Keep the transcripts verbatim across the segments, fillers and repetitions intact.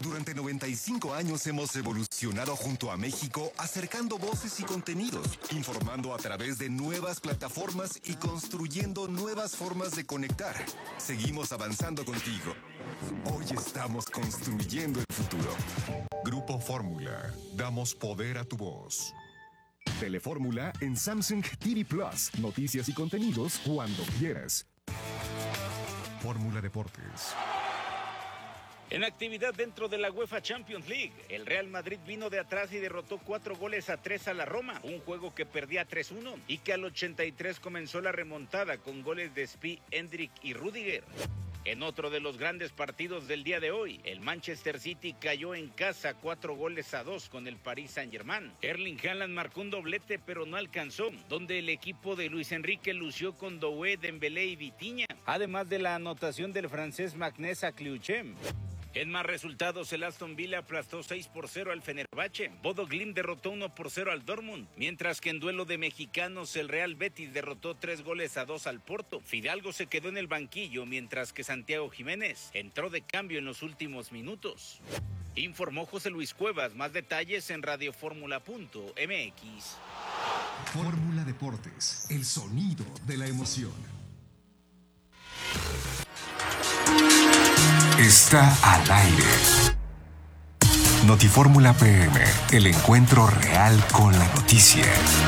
Durante noventa y cinco años hemos evolucionado junto a México, acercando voces y contenidos, informando a través de nuevas plataformas y construyendo nuevas formas de conectar. Seguimos avanzando contigo. Hoy estamos construyendo el futuro. Grupo Fórmula. Damos poder a tu voz. Telefórmula en Samsung T V Plus. Noticias y contenidos cuando quieras. Fórmula Deportes. En actividad dentro de la UEFA Champions League, el Real Madrid vino de atrás y derrotó cuatro goles a tres a la Roma, un juego que perdía tres uno y que al ochenta y tres comenzó la remontada con goles de Spi, Endrick y Rüdiger. En otro de los grandes partidos del día de hoy, el Manchester City cayó en casa cuatro goles a dos con el Paris Saint-Germain. Erling Haaland marcó un doblete pero no alcanzó, donde el equipo de Luis Enrique lució con Doué, Dembélé y Vitinha, además de la anotación del francés Magnès Akliouchem. En más resultados, el Aston Villa aplastó seis por cero al Fenerbahce. Bodo Glimt derrotó uno por cero al Dortmund, mientras que en duelo de mexicanos el Real Betis derrotó tres goles a dos al Porto. Fidalgo se quedó en el banquillo, mientras que Santiago Jiménez entró de cambio en los últimos minutos. Informó José Luis Cuevas. Más detalles en radioformula punto m x. Fórmula Deportes, el sonido de la emoción. Está al aire. Notifórmula P M, el encuentro real con la noticia.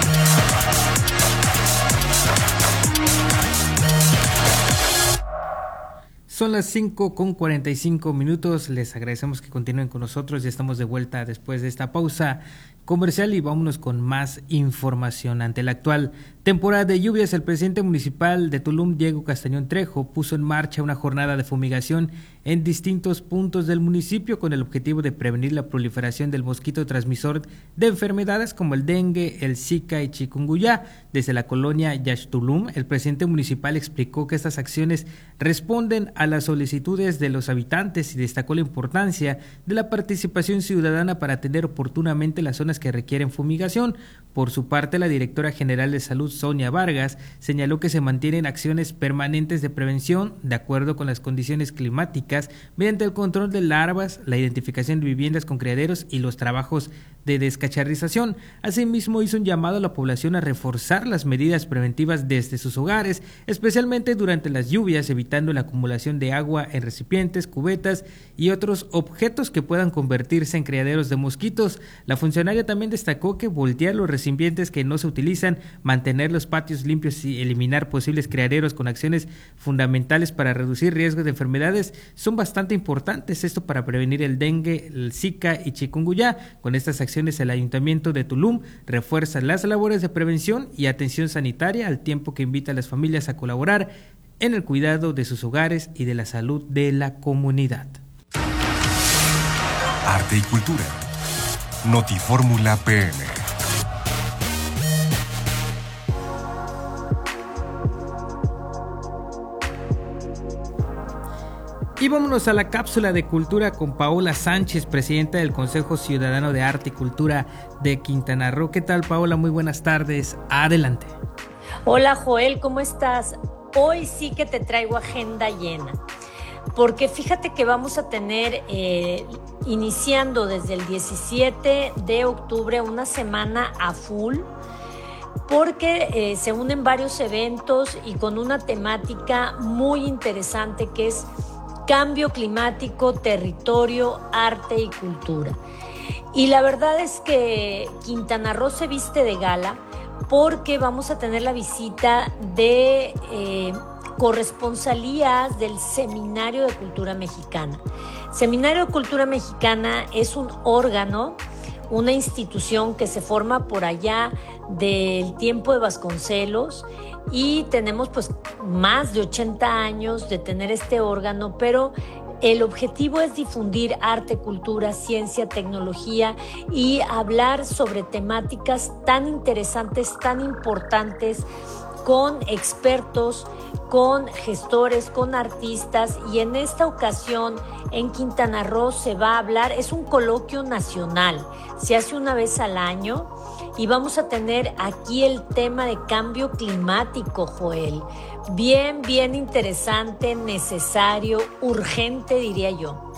Son las cinco con cuarenta y cinco minutos. Les agradecemos que continúen con nosotros. Ya estamos de vuelta después de esta pausa comercial y vámonos con más información. Ante la actual temporada de lluvias, el presidente municipal de Tulum, Diego Castañón Trejo, puso en marcha una jornada de fumigación en distintos puntos del municipio con el objetivo de prevenir la proliferación del mosquito transmisor de enfermedades como el dengue, el zika y chikungunya. Desde la colonia Yaxtulum, el presidente municipal explicó que estas acciones responden a las solicitudes de los habitantes y destacó la importancia de la participación ciudadana para atender oportunamente las zonas que requieren fumigación. Por su parte, la directora general de Salud, Sonia Vargas, señaló que se mantienen acciones permanentes de prevención de acuerdo con las condiciones climáticas mediante el control de larvas, la identificación de viviendas con criaderos y los trabajos de descacharrización. Asimismo, hizo un llamado a la población a reforzar las medidas preventivas desde sus hogares, especialmente durante las lluvias, evitando la acumulación de agua en recipientes, cubetas y otros objetos que puedan convertirse en criaderos de mosquitos. La funcionaria también destacó que voltear los recipientes que no se utilizan, mantener los patios limpios y eliminar posibles criaderos con acciones fundamentales para reducir riesgos de enfermedades son bastante importantes, esto para prevenir el dengue, el zika y chikungunya. Con estas acciones, el Ayuntamiento de Tulum refuerza las labores de prevención y atención sanitaria al tiempo que invita a las familias a colaborar en el cuidado de sus hogares y de la salud de la comunidad. Arte y cultura. Notifórmula P M. Y vámonos a la cápsula de cultura con Paola Sánchez, presidenta del Consejo Ciudadano de Arte y Cultura de Quintana Roo. ¿Qué tal, Paola? Muy buenas tardes. Adelante. Hola, Joel, ¿cómo estás? Hoy sí que te traigo agenda llena, porque fíjate que vamos a tener, eh, iniciando desde el diecisiete de octubre, una semana a full, porque eh, se unen varios eventos y con una temática muy interesante que es cambio climático, territorio, arte y cultura. Y la verdad es que Quintana Roo se viste de gala porque vamos a tener la visita de eh, corresponsalías del Seminario de Cultura Mexicana. Seminario de Cultura Mexicana es un órgano, una institución que se forma por allá del tiempo de Vasconcelos, y tenemos pues más de ochenta años de tener este órgano, pero el objetivo es difundir arte, cultura, ciencia, tecnología y hablar sobre temáticas tan interesantes, tan importantes, con expertos, con gestores, con artistas. Y en esta ocasión en Quintana Roo se va a hablar, es un coloquio nacional, se hace una vez al año y vamos a tener aquí el tema de cambio climático, Joel. Bien, bien interesante, necesario, urgente, diría yo.